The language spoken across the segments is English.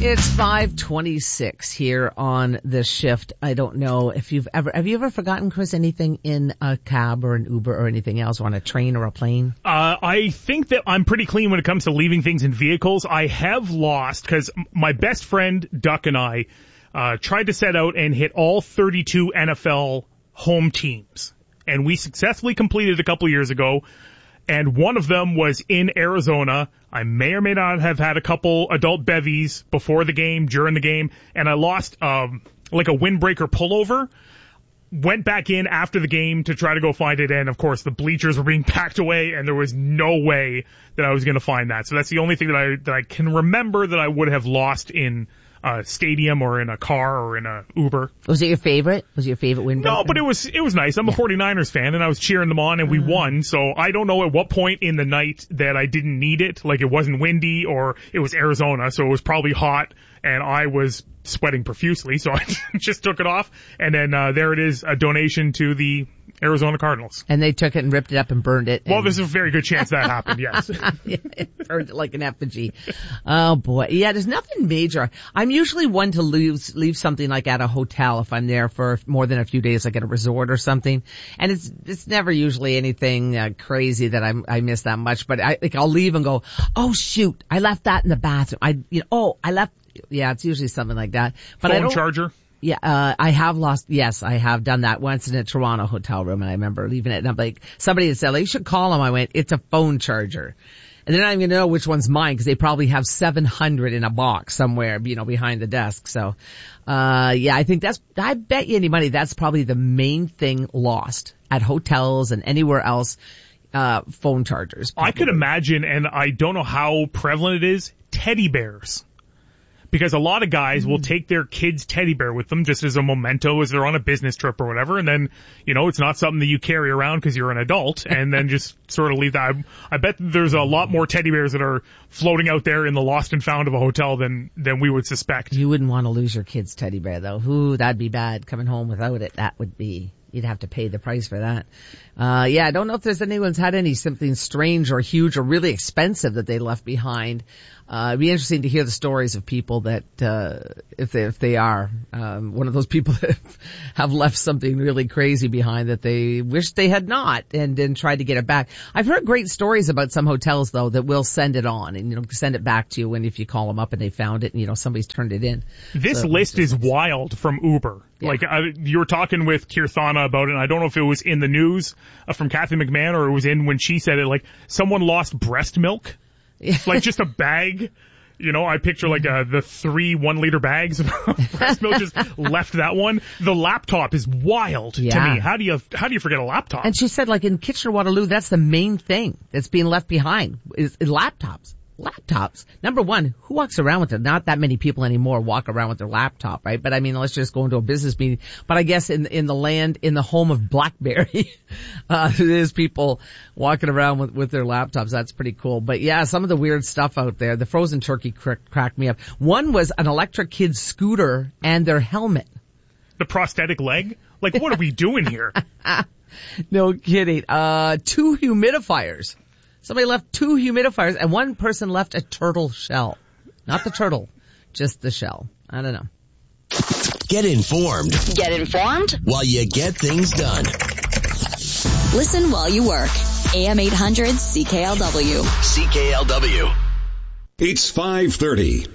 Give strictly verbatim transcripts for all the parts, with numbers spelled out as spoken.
It's five twenty-six here on the shift. I don't know if you've ever, have you ever forgotten, Chris, anything in a cab or an Uber or anything else, or on a train or a plane? Uh, I think that I'm pretty clean when it comes to leaving things in vehicles. I have lost, because my best friend, Duck, and I uh, tried to set out and hit all thirty-two N F L home teams. And we successfully completed a couple years ago. And one of them was in Arizona. I may or may not have had a couple adult bevies before the game, during the game, and I lost um like a windbreaker pullover. Went back in after the game to try to go find it, and of course the bleachers were being packed away, and there was no way that I was going to find that. So that's the only thing that I that I can remember that I would have lost in a stadium or in a car or in a Uber. Was it your favorite? Was it your favorite windbreaker? No, but it was it was nice. I'm a Yeah. 49ers fan, and I was cheering them on, and we Uh. won. So I don't know at what point in the night that I didn't need it. Like, it wasn't windy, or it was Arizona, so it was probably hot, and I was sweating profusely, so I just took it off. And then uh, there it is, a donation to the Arizona Cardinals. And they took it and ripped it up and burned it. Well, and there's a very good chance that happened, yes. burned it like an effigy. Oh boy. Yeah, there's nothing major. I'm usually one to leave, leave something like at a hotel if I'm there for more than a few days, like at a resort or something. And it's, it's never usually anything uh, crazy that I, I miss that much, but I, like, I'll leave and go, oh shoot, I left that in the bathroom. I, you know, oh, I left, yeah, it's usually something like that. But Phone I don't, charger? Yeah, uh, I have lost, yes, I have done that once in a Toronto hotel room, and I remember leaving it, and I'm like, somebody had said, like, you should call them. I went, it's a phone charger. And they're not even going to know which one's mine, because they probably have seven hundred in a box somewhere, you know, behind the desk. So, uh, yeah, I think that's, I bet you any money, that's probably the main thing lost at hotels and anywhere else, uh, phone chargers. Probably. I could imagine, and I don't know how prevalent it is, teddy bears. Because a lot of guys will take their kid's teddy bear with them just as a memento as they're on a business trip or whatever, and then, you know, it's not something that you carry around because you're an adult, and then just sort of leave that. I, I bet there's a lot more teddy bears that are floating out there in the lost and found of a hotel than than we would suspect. You wouldn't want to lose your kid's teddy bear, though. Ooh, that'd be bad. Coming home without it, that would be, you'd have to pay the price for that. Uh, yeah, I don't know if there's anyone's had any something strange or huge or really expensive that they left behind. Uh, it'd be interesting to hear the stories of people that, uh, if they, if they are, um, one of those people that have left something really crazy behind that they wish they had not, and then tried to get it back. I've heard great stories about some hotels, though, that will send it on and, you know, send it back to you when, if you call them up and they found it and, you know, somebody's turned it in. This So, list is wild from Uber. Yeah. Like, I, you were talking with Kirthana about it, and I don't know if it was in the news uh, from Kathy McMahon or it was in when she said it, like, someone lost breast milk. Like, just a bag. You know, I picture like uh, the three one liter bags of breast milk, just left that one. The laptop is wild Yeah. to me. How do you, how do you forget a laptop? And she said, like, in Kitchener-Waterloo, that's the main thing that's being left behind is, is laptops. Laptops. Number one, who walks around with it? Not that many people anymore walk around with their laptop, right? But I mean, let's just go into a business meeting. But I guess in, in the land, in the home of BlackBerry, uh, there's people walking around with, with their laptops. That's pretty cool. But yeah, some of the weird stuff out there. The frozen turkey cr- cracked me up. One was an electric kid's scooter and their helmet. The prosthetic leg? Like, what are we doing here? No kidding. Uh, two humidifiers. Somebody left two humidifiers, and one person left a turtle shell. Not the turtle, just the shell. I don't know. Get informed. Get informed While you get things done. Listen while you work. A M eight hundred C K L W. C K L W. It's five thirty.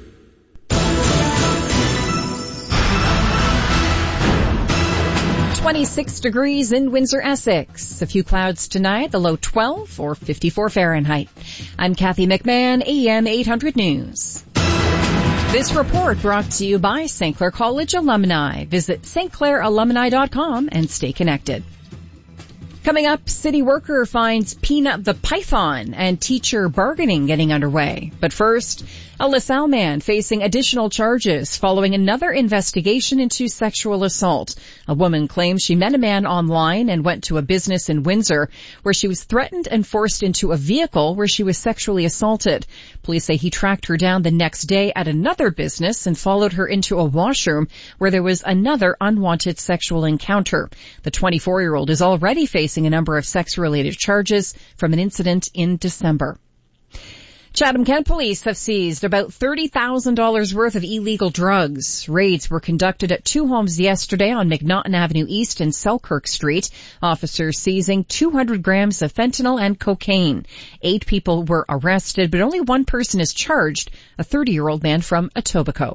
twenty-six degrees in Windsor, Essex. A few clouds tonight, the low twelve or fifty-four Fahrenheit. I'm Kathy McMahon, A M eight hundred News. This report brought to you by Saint Clair College alumni. Visit s t clair alumni dot com and stay connected. Coming up, city worker finds Peanut the Python and teacher bargaining getting underway. But first, a LaSalle man facing additional charges following another investigation into sexual assault. A woman claims she met a man online and went to a business in Windsor where she was threatened and forced into a vehicle where she was sexually assaulted. Police say he tracked her down the next day at another business and followed her into a washroom where there was another unwanted sexual encounter. The twenty-four-year-old is already facing a number of sex-related charges from an incident in December. Chatham-Kent police have seized about thirty thousand dollars worth of illegal drugs. Raids were conducted at two homes yesterday on McNaughton Avenue East and Selkirk Street. Officers seizing two hundred grams of fentanyl and cocaine. Eight people were arrested, but only one person is charged, a thirty-year-old man from Etobicoke.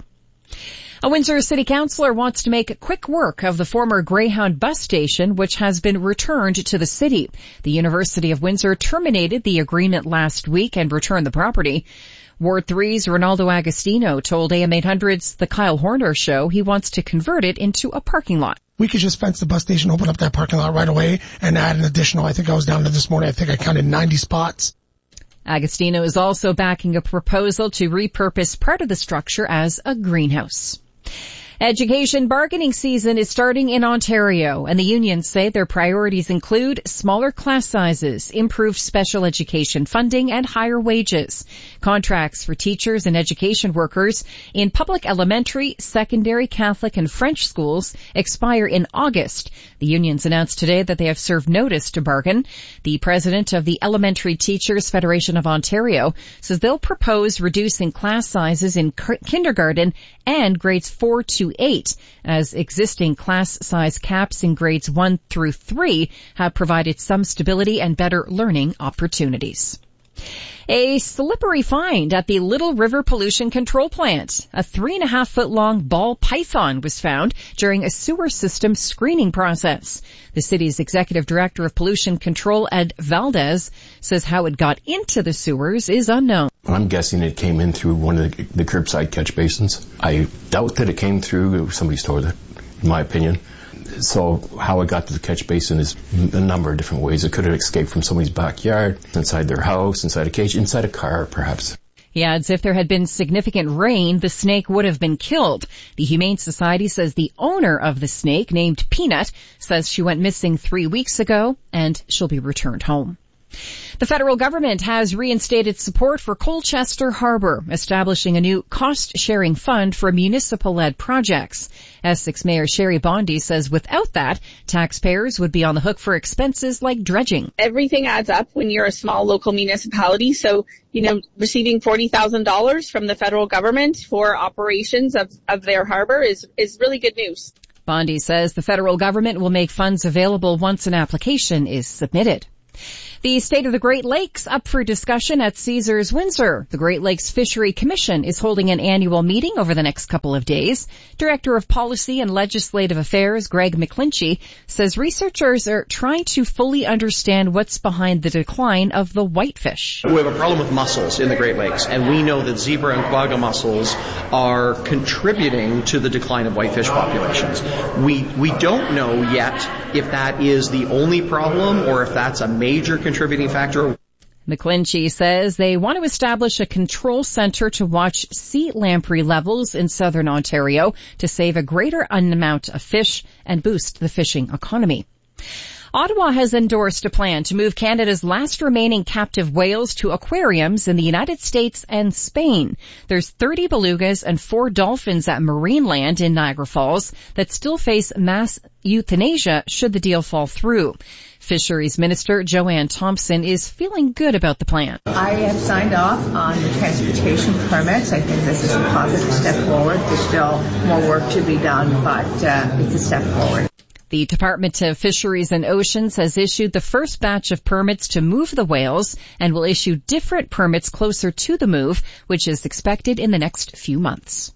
A Windsor City Councillor wants to make quick work of the former Greyhound bus station, which has been returned to the city. The University of Windsor terminated the agreement last week and returned the property. Ward three's Ronaldo Agostino told A M eight hundred's The Kyle Horner Show he wants to convert it into a parking lot. We could just fence the bus station, open up that parking lot right away, and add an additional, I think I was down to this morning, I think I counted ninety spots. Agostino is also backing a proposal to repurpose part of the structure as a greenhouse. Education bargaining season is starting in Ontario, and the unions say their priorities include smaller class sizes, improved special education funding, and higher wages. Contracts for teachers and education workers in public elementary, secondary, Catholic, and French schools expire in August. The unions announced today that they have served notice to bargain. The president of the Elementary Teachers Federation of Ontario says they'll propose reducing class sizes in kindergarten and grades four to eight, as existing class size caps in grades one through three have provided some stability and better learning opportunities. A slippery find at the Little River Pollution Control Plant. A three and a half foot long ball python was found during a sewer system screening process. The city's executive director of pollution control, Ed Valdez, says how it got into the sewers is unknown. I'm guessing it came in through one of the, the curbside catch basins. I doubt that it came through somebody's toilet, in my opinion. So how it got to the catch basin is a number of different ways. It could have escaped from somebody's backyard, inside their house, inside a cage, inside a car, perhaps. He adds if there had been significant rain, the snake would have been killed. The Humane Society says the owner of the snake, named Peanut, says she went missing three weeks ago and she'll be returned home. The federal government has reinstated support for Colchester Harbour, establishing a new cost-sharing fund for municipal-led projects. Essex Mayor Sherry Bondi says without that, taxpayers would be on the hook for expenses like dredging. Everything adds up when you're a small local municipality. So, you know, receiving forty thousand dollars from the federal government for operations of, of their harbour is, is really good news. Bondi says the federal government will make funds available once an application is submitted. The state of the Great Lakes up for discussion at Caesars Windsor. The Great Lakes Fishery Commission is holding an annual meeting over the next couple of days. Director of Policy and Legislative Affairs, Greg McClinchy, says researchers are trying to fully understand what's behind the decline of the whitefish. We have a problem with mussels in the Great Lakes, and we know that zebra and quagga mussels are contributing to the decline of whitefish populations. We, we don't know yet if that is the only problem or if that's a major contributing factor. McClinchy says they want to establish a control center to watch sea lamprey levels in southern Ontario to save a greater amount of fish and boost the fishing economy. Ottawa has endorsed a plan to move Canada's last remaining captive whales to aquariums in the United States and Spain. There's thirty belugas and four dolphins at Marineland in Niagara Falls that still face mass euthanasia should the deal fall through. Fisheries Minister Joanne Thompson is feeling good about the plan. I have signed off on the transportation permits. I think this is a positive step forward. There's still more work to be done, but uh, it's a step forward. The Department of Fisheries and Oceans has issued the first batch of permits to move the whales and will issue different permits closer to the move, which is expected in the next few months.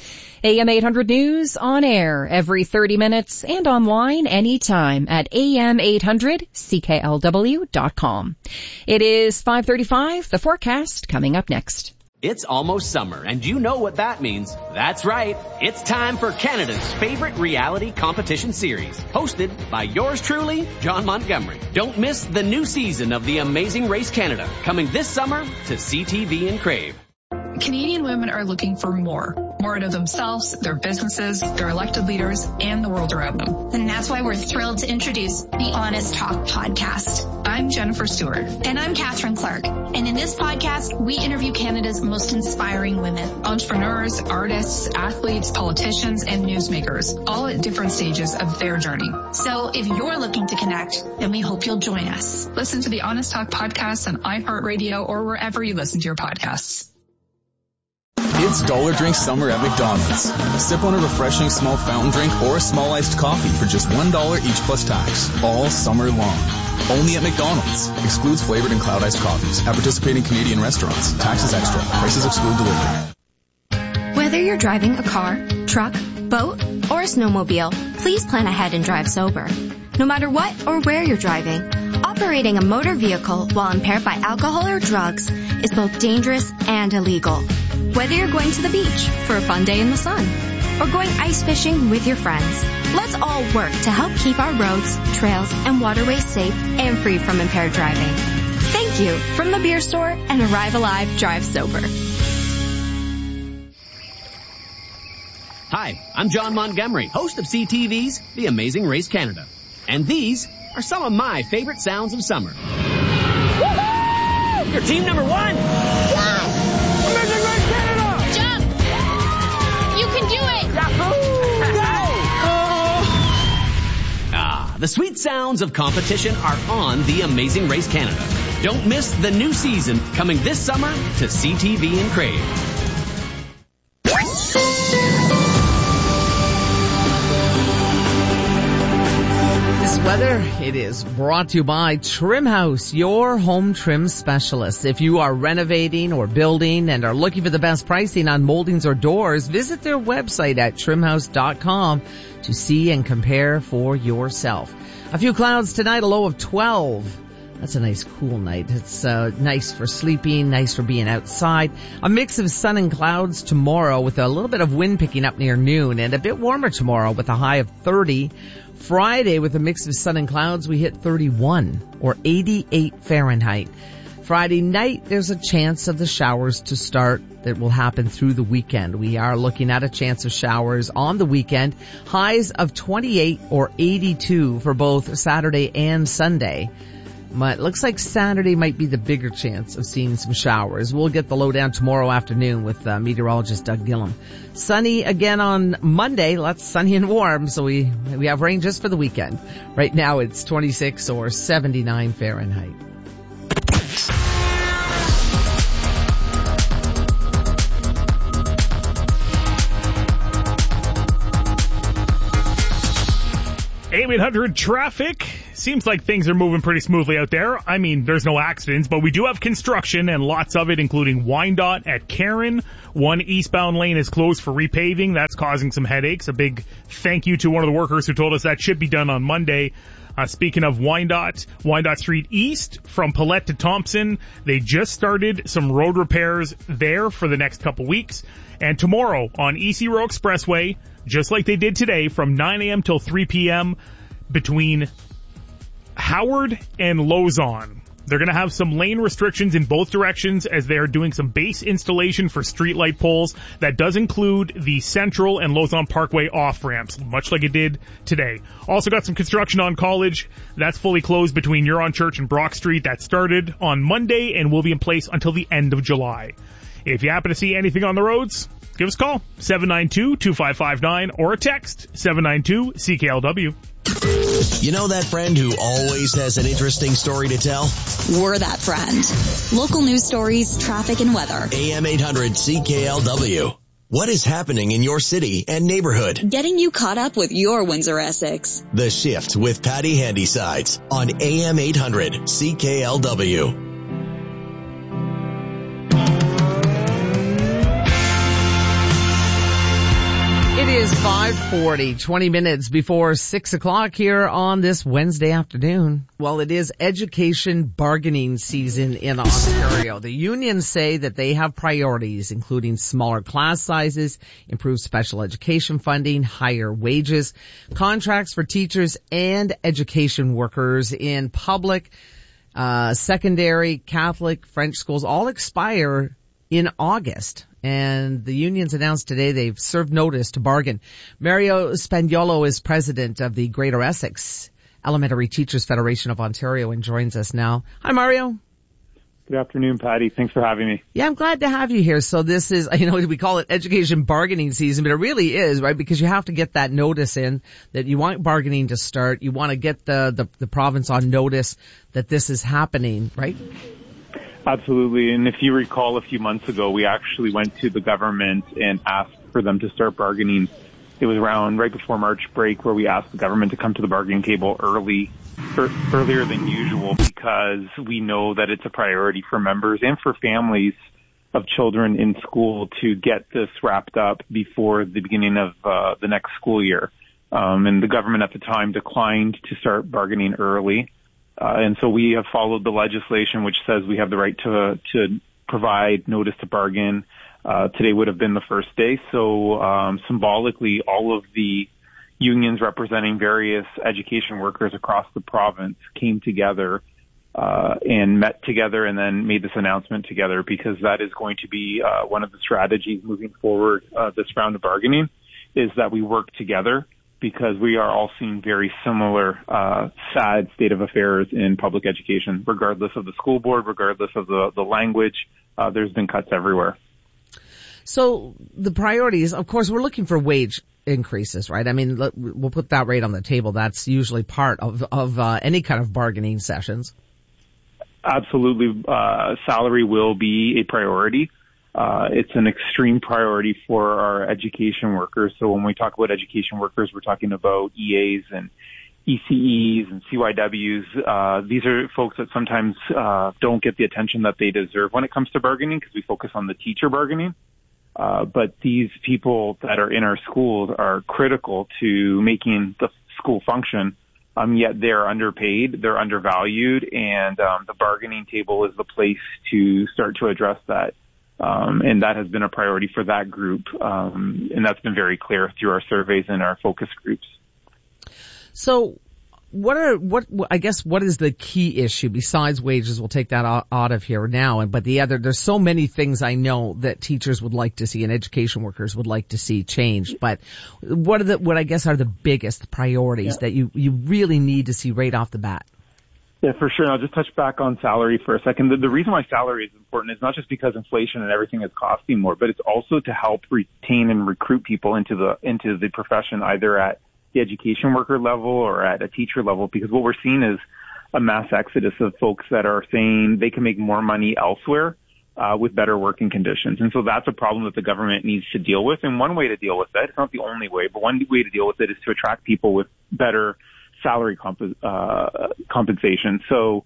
A M eight hundred News on air every thirty minutes and online anytime at A M eight hundred C K L W dot com. It is five thirty-five. The forecast coming up next. It's almost summer, and you know what that means. That's right. It's time for Canada's favorite reality competition series, hosted by yours truly, John Montgomery. Don't miss the new season of The Amazing Race Canada, coming this summer to C T V and Crave. Canadian women are looking for more. More out of themselves, their businesses, their elected leaders, and the world around them. And that's why we're thrilled to introduce the Honest Talk podcast. I I'm Jennifer Stewart. And I'm Catherine Clark. And in this podcast, we interview Canada's most inspiring women. Entrepreneurs, artists, athletes, politicians, and newsmakers, all at different stages of their journey. So if you're looking to connect, then we hope you'll join us. Listen to the Honest Talk podcast on iHeartRadio or wherever you listen to your podcasts. It's Dollar Drink Summer at McDonald's. Sip on a refreshing small fountain drink or a small iced coffee for just one dollar each plus tax, all summer long. Only at McDonald's. Excludes flavored and cloud iced coffees at participating Canadian restaurants. Taxes extra. Prices exclude delivery. Whether you're driving a car, truck, boat, or a snowmobile, please plan ahead and drive sober. No matter what or where you're driving, operating a motor vehicle while impaired by alcohol or drugs is both dangerous and illegal. Whether you're going to the beach for a fun day in the sun or going ice fishing with your friends, let's all work to help keep our roads, trails, and waterways safe and free from impaired driving. Thank you from the Beer Store and Arrive Alive Drive Sober. Hi, I'm John Montgomery, host of C T V's The Amazing Race Canada. And these are some of my favorite sounds of summer. Woohoo! You're team number one! Yes! Amazing Race Canada! Jump! You can do it! Yahoo! Go! Ah, the sweet sounds of competition are on The Amazing Race Canada. Don't miss the new season coming this summer to C T V and Crave. Weather, it is brought to you by Trim House, your home trim specialist. If you are renovating or building and are looking for the best pricing on moldings or doors, visit their website at trim house dot com to see and compare for yourself. A few clouds tonight, a low of twelve. That's a nice cool night. It's uh, nice for sleeping, nice for being outside. A mix of sun and clouds tomorrow with a little bit of wind picking up near noon, and a bit warmer tomorrow with a high of thirty. Friday, with a mix of sun and clouds, we hit thirty-one or eighty-eight Fahrenheit. Friday night, there's a chance of the showers to start that will happen through the weekend. We are looking at a chance of showers on the weekend. Highs of twenty-eight or eighty-two for both Saturday and Sunday. But it looks like Saturday might be the bigger chance of seeing some showers. We'll get the lowdown tomorrow afternoon with uh, meteorologist Doug Gillum. Sunny again on Monday. Lots sunny and warm, so we we have rain just for the weekend. Right now it's twenty-six or seventy-nine Fahrenheit. A M eight hundred traffic. Seems like things are moving pretty smoothly out there. I mean, there's no accidents, but we do have construction and lots of it, including Wyandotte at Karen. One eastbound lane is closed for repaving. That's causing some headaches. A big thank you to one of the workers who told us that should be done on Monday. Uh, speaking of Wyandotte, Wyandotte Street East from Paulette to Thompson, they just started some road repairs there for the next couple weeks. And tomorrow on E C Row Expressway, just like they did today, from nine a.m. till three p.m. between Howard and Lauson. They're going to have some lane restrictions in both directions as they are doing some base installation for streetlight poles. That does include the Central and Lauson Parkway off-ramps, much like it did today. Also got some construction on College. That's fully closed between Huron Church and Brock Street. That started on Monday and will be in place until the end of July. If you happen to see anything on the roads, give us a call, seven nine two, two five five nine, or a text, seven nine two C K L W. You know that friend who always has an interesting story to tell? We're that friend. Local news stories, traffic, and weather. A M eight hundred C K L W. What is happening in your city and neighborhood? Getting you caught up with your Windsor Essex. The Shift with Patty Handysides on A M eight hundred C K L W. It is five forty, twenty minutes before six o'clock here on this Wednesday afternoon. Well, it is education bargaining season in Ontario. The unions say that they have priorities, including smaller class sizes, improved special education funding, higher wages, contracts for teachers and education workers in public, uh, secondary, Catholic, French schools all expire in August. And the unions announced today they've served notice to bargain. Mario Spagnolo is president of the Greater Essex Elementary Teachers Federation of Ontario, and joins us now. Hi, Mario. Good afternoon, Patty. Thanks for having me. Yeah, I'm glad to have you here. So this is, you know, we call it education bargaining season, but it really is, right? Because you have to get that notice in that you want bargaining to start. You want to get the, the, the province on notice that this is happening, right? Absolutely. And if you recall, a few months ago, we actually went to the government and asked for them to start bargaining. It was around right before March break where we asked the government to come to the bargaining table early, er, earlier than usual, because we know that it's a priority for members and for families of children in school to get this wrapped up before the beginning of uh, the next school year. Um, and the government at the time declined to start bargaining early. Uh, and so we have followed the legislation which says we have the right to, to provide notice to bargain. Uh, today would have been the first day. So, um, symbolically, all of the unions representing various education workers across the province came together, uh, and met together and then made this announcement together, because that is going to be, uh, one of the strategies moving forward, uh, this round of bargaining, is that we work together, because we are all seeing very similar, uh, sad state of affairs in public education, regardless of the school board, regardless of the, the language. Uh, there's been cuts everywhere. So the priorities, of course, we're looking for wage increases, right? I mean, we'll put that right on the table. That's usually part of, of uh, any kind of bargaining sessions. Absolutely. Uh, salary will be a priority. Uh, it's an extreme priority for our education workers. So when we talk about education workers, we're talking about E As and E C Es and C Y Ws. Uh, these are folks that sometimes uh, don't get the attention that they deserve when it comes to bargaining, because we focus on the teacher bargaining. Uh, but these people that are in our schools are critical to making the school function. Um, yet they're underpaid, they're undervalued, and um, the bargaining table is the place to start to address that. Um, and that has been a priority for that group. Um, and that's been very clear through our surveys and our focus groups. So what are, what, I guess, what is the key issue besides wages? We'll take that out of here now. But the other, there's so many things I know that teachers would like to see and education workers would like to see changed. But what are the, what I guess are the biggest priorities yeah. that you, you really need to see right off the bat? Yeah, for sure. I'll just touch back on salary for a second. The, the reason why salary is important is not just because inflation and everything is costing more, but it's also to help retain and recruit people into the, into the profession, either at the education worker level or at a teacher level, because what we're seeing is a mass exodus of folks that are saying they can make more money elsewhere uh, with better working conditions. And so that's a problem that the government needs to deal with. And one way to deal with that, it's not the only way, but one way to deal with it is to attract people with better salary comp- uh, compensation. So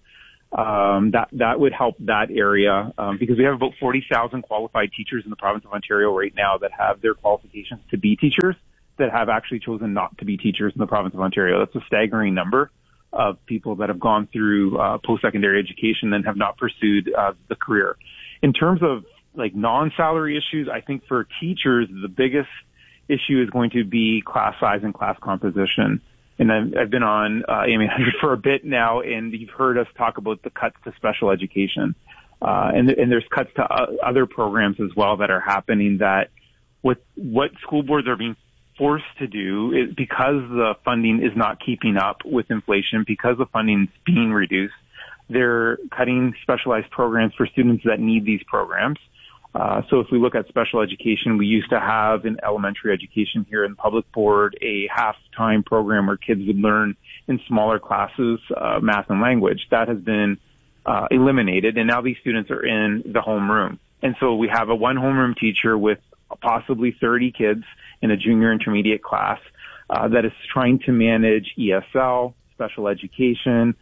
um, that that would help that area, um, because we have about forty thousand qualified teachers in the province of Ontario right now that have their qualifications to be teachers, that have actually chosen not to be teachers in the province of Ontario. That's a staggering number of people that have gone through uh, post-secondary education and have not pursued uh, the career. In terms of like non-salary issues, I think for teachers, the biggest issue is going to be class size and class composition. And I've, I've been on uh, A M eight hundred for a bit now, and you've heard us talk about the cuts to special education. Uh, and, and there's cuts to uh, other programs as well that are happening, that with what school boards are being forced to do is, because the funding is not keeping up with inflation, because the funding is being reduced, they're cutting specialized programs for students that need these programs. Uh, so if we look at special education, we used to have in elementary education here in public board a half-time program where kids would learn in smaller classes uh, math and language. That has been uh, eliminated, and now these students are in the homeroom. And so we have a one homeroom teacher with possibly thirty kids in a junior intermediate class uh, that is trying to manage E S L, special education,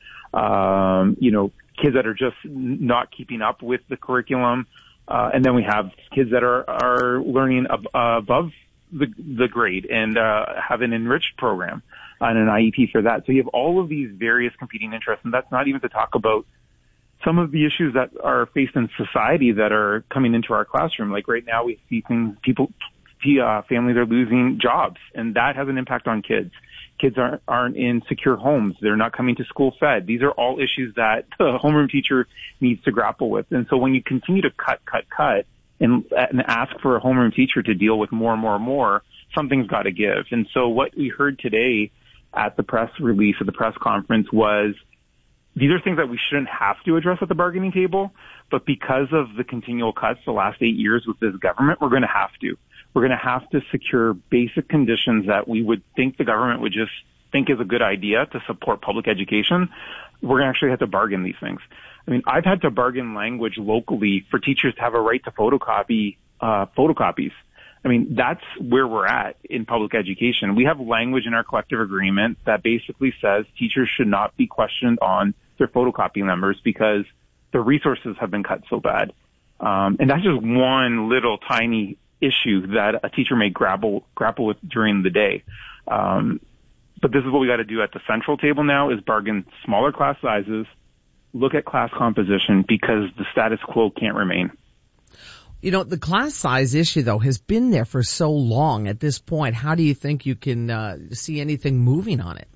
um, you know, kids that are just not keeping up with the curriculum. Uh, and then we have kids that are, are learning ab- uh, above the, the grade and uh, have an enriched program and an I E P for that. So you have all of these various competing interests, and that's not even to talk about some of the issues that are faced in society that are coming into our classroom. Like right now we see things, people, uh, families are losing jobs, and that has an impact on kids. Kids aren't, aren't in secure homes. They're not coming to school fed. These are all issues that the homeroom teacher needs to grapple with. And so when you continue to cut, cut, cut and, and ask for a homeroom teacher to deal with more and more and more, something's got to give. And so what we heard today at the press release, at the press conference, was these are things that we shouldn't have to address at the bargaining table, but because of the continual cuts the last eight years with this government, we're going to have to. We're going to have to secure basic conditions that we would think the government would just think is a good idea to support public education. We're going to actually have to bargain these things. I mean, I've had to bargain language locally for teachers to have a right to photocopy uh, photocopies. I mean, that's where we're at in public education. We have language in our collective agreement that basically says teachers should not be questioned on their photocopy numbers because the resources have been cut so bad. Um, and that's just one little tiny issue that a teacher may grapple, grapple with during the day. Um, but this is what we got to do at the central table now is bargain smaller class sizes, look at class composition because the status quo can't remain. You know, the class size issue, though, has been there for so long at this point. How do you think you can uh, see anything moving on it?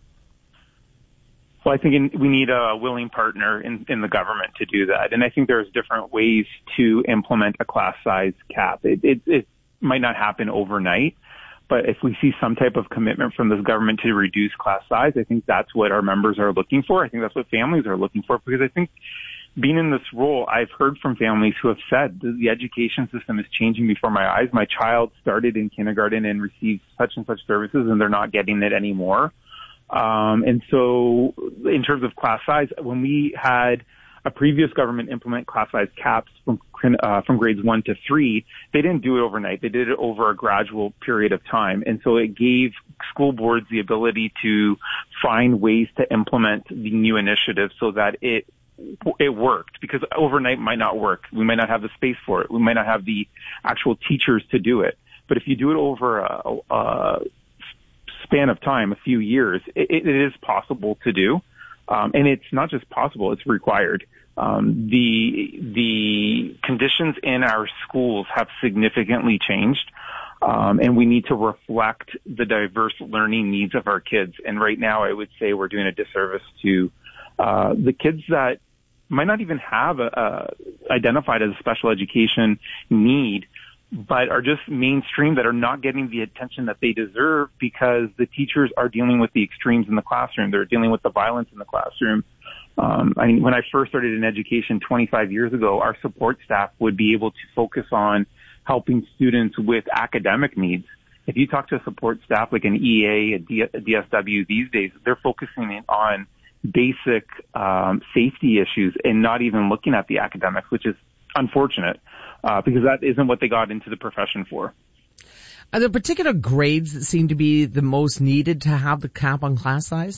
Well, I think in, we need a willing partner in, in the government to do that. And I think there's different ways to implement a class size cap. It, it, it might not happen overnight, but if we see some type of commitment from this government to reduce class size, I think that's what our members are looking for. I think that's what families are looking for because I think being in this role, I've heard from families who have said the education system is changing before my eyes. My child started in kindergarten and received such and such services, and they're not getting it anymore. Um, and so in terms of class size, when we had a previous government implement class size caps from uh, from grades one to three, they didn't do it overnight. They did it over a gradual period of time. And so it gave school boards the ability to find ways to implement the new initiative so that it it worked, because overnight might not work. We might not have the space for it. We might not have the actual teachers to do it. But if you do it over a, a span of time, a few years, it, it is possible to do. Um, and it's not just possible, it's required. Um, the, the conditions in our schools have significantly changed. Um, and we need to reflect the diverse learning needs of our kids. And right now I would say we're doing a disservice to Uh, the kids that might not even have a, a identified as a special education need, but are just mainstream that are not getting the attention that they deserve because the teachers are dealing with the extremes in the classroom. They're dealing with the violence in the classroom. Um, I mean, when I first started in education twenty-five years ago, our support staff would be able to focus on helping students with academic needs. If you talk to a support staff like an E A, a, D, a D S W these days, they're focusing on basic um, safety issues and not even looking at the academics, which is unfortunate uh, because that isn't what they got into the profession for. Are there particular grades that seem to be the most needed to have the cap on class size?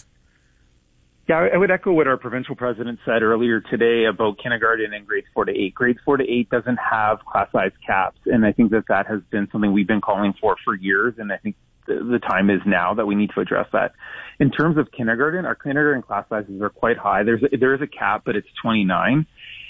Yeah, I would echo what our provincial president said earlier today about kindergarten and grades four to eight. Grades four to eight doesn't have class size caps, and I think that that has been something we've been calling for for years, and I think the time is now that we need to address that. In terms of kindergarten, our kindergarten class sizes are quite high. There's a, there is a cap, but it's twenty-nine.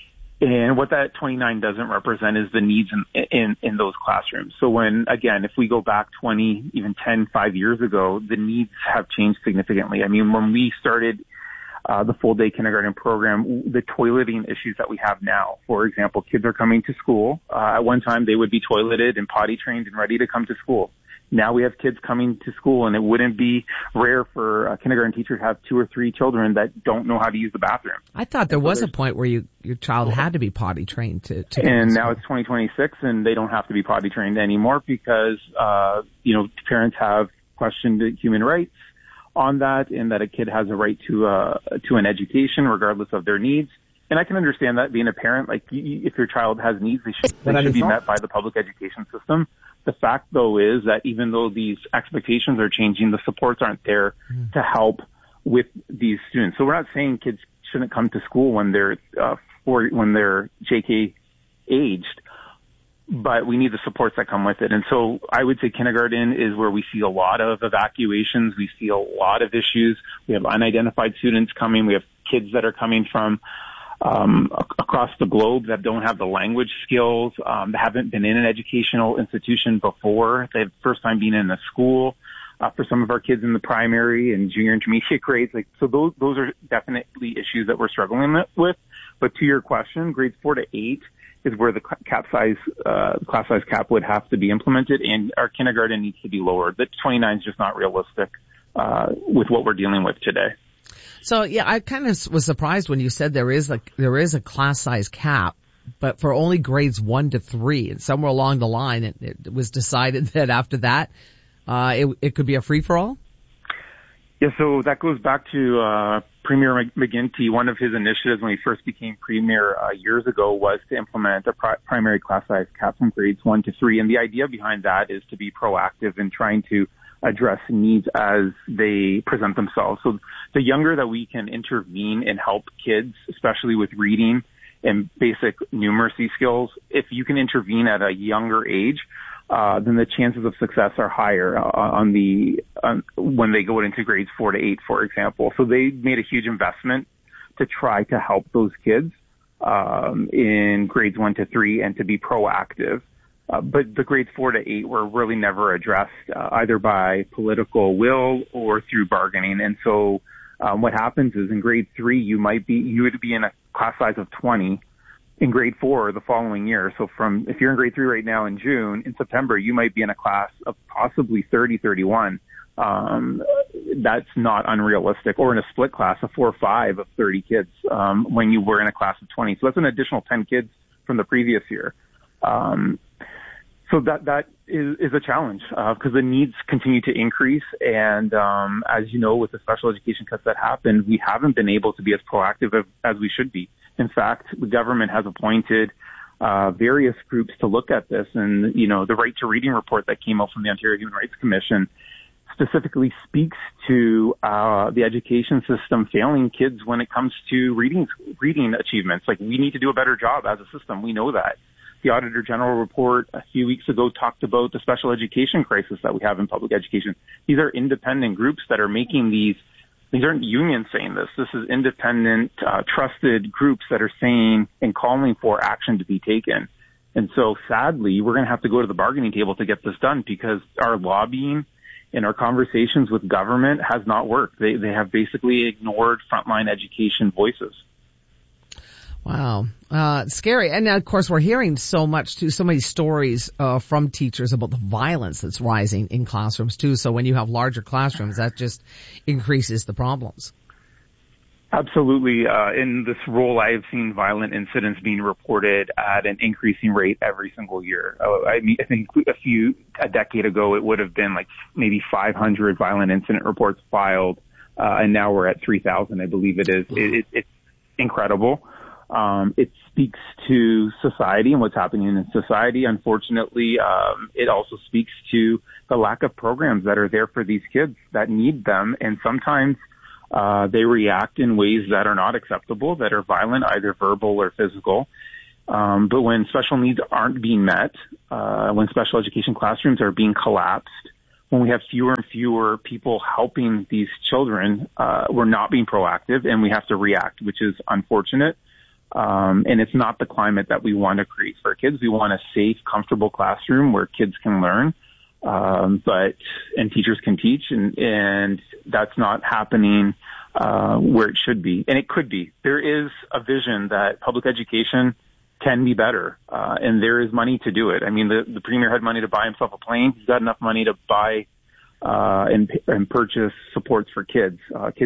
And what that twenty-nine doesn't represent is the needs in, in, in those classrooms. So when, again, if we go back twenty, even ten, five years ago, the needs have changed significantly. I mean, when we started uh, the full day kindergarten program, the toileting issues that we have now, for example, kids are coming to school. Uh, at one time they would be toileted and potty trained and ready to come to school. Now we have kids coming to school, and it wouldn't be rare for a kindergarten teacher to have two or three children that don't know how to use the bathroom. I thought there was a point where you, your child had to be potty trained to, to And now it's twenty twenty-six, and they don't have to be potty trained anymore because, uh, you know, parents have questioned human rights on that, and that a kid has a right to, uh, to an education regardless of their needs. And I can understand that being a parent, like if your child has needs, they should, they should be met by the public education system. The fact, though, is that even though these expectations are changing, the supports aren't there mm. to help with these students. So we're not saying kids shouldn't come to school when they're uh, four, when they're J K aged, but we need the supports that come with it. And so I would say kindergarten is where we see a lot of evacuations. We see a lot of issues. We have unidentified students coming. We have kids that are coming from um, across the globe that don't have the language skills, um, that haven't been in an educational institution before. They have first time being in a school. Uh, for some of our kids in the primary and junior intermediate grades, like, so those, those are definitely issues that we're struggling with. But to your question, grades four to eight is where the cap size, uh, class size cap would have to be implemented, and our kindergarten needs to be lowered. The twenty-nine is just not realistic. uh, with what we're dealing with today. So yeah, I kind of was surprised when you said there is a, there is a class size cap, but for only grades one to three, and somewhere along the line it, it was decided that after that, uh, it, it could be a free for all. Yeah, so that goes back to uh Premier McGuinty. One of his initiatives when he first became Premier uh, years ago was to implement a pri- primary class size cap from grades one to three. And the idea behind that is to be proactive in trying to address needs as they present themselves. So the younger that we can intervene and help kids, especially with reading and basic numeracy skills, if you can intervene at a younger age, Uh, then the chances of success are higher uh, on the um, when they go into grades four to eight, for example. So they made a huge investment to try to help those kids um, in grades one to three and to be proactive. Uh, but the grades four to eight were really never addressed uh, either by political will or through bargaining. And so um, what happens is in grade three, you might be you would be in a class size of twenty. In grade four the following year. So from, if you're in grade three right now in June, in September, you might be in a class of possibly thirty, thirty-one. Um, that's not unrealistic. Or in a split class, a four or five of thirty kids, um, when you were in a class of twenty. So that's an additional ten kids from the previous year. Um, so that, that is, is a challenge, uh, because the needs continue to increase. And, um, as you know, with the special education cuts that happened, we haven't been able to be as proactive as we should be. In fact, the government has appointed uh various groups to look at this. And, you know, the Right to Reading report that came out from the Ontario Human Rights Commission specifically speaks to uh the education system failing kids when it comes to reading reading achievements. Like, we need to do a better job as a system. We know that. The Auditor General report a few weeks ago talked about the special education crisis that we have in public education. These are independent groups that are making these These aren't unions saying this. This is independent, uh, trusted groups that are saying and calling for action to be taken. And so sadly, we're going to have to go to the bargaining table to get this done because our lobbying and our conversations with government has not worked. They, they have basically ignored frontline education voices. Wow. Uh, scary. And now, of course, we're hearing so much too, so many stories, uh, from teachers about the violence that's rising in classrooms too. So when you have larger classrooms, that just increases the problems. Absolutely. Uh, in this role, I've seen violent incidents being reported at an increasing rate every single year. Uh, I mean, I think a few, a decade ago, it would have been like maybe five hundred violent incident reports filed. Uh, and now we're at three thousand, I believe it is. It, it, it's incredible. Um, it speaks to society and what's happening in society. Unfortunately, um, it also speaks to the lack of programs that are there for these kids that need them. And sometimes, uh, they react in ways that are not acceptable, that are violent, either verbal or physical. Um, but when special needs aren't being met, uh, when special education classrooms are being collapsed, when we have fewer and fewer people helping these children, uh, we're not being proactive and we have to react, which is unfortunate. Um, and it's not the climate that we want to create for kids. We want a safe, comfortable classroom where kids can learn, um, but, and teachers can teach, and, and that's not happening, uh, where it should be. And it could be. There is a vision that public education can be better, uh, and there is money to do it. I mean, the, the Premier had money to buy himself a plane. He's got enough money to buy, uh, and, and purchase supports for kids. Uh, kids